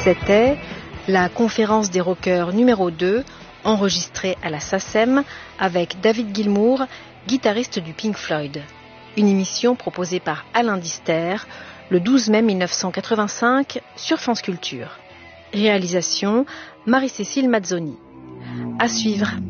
C'était la conférence des rockers numéro 2, enregistrée à la SACEM avec David Gilmour, guitariste du Pink Floyd. Une émission proposée par Alain Dister le 12 mai 1985 sur France Culture. Réalisation Marie-Cécile Mazzoni. À suivre.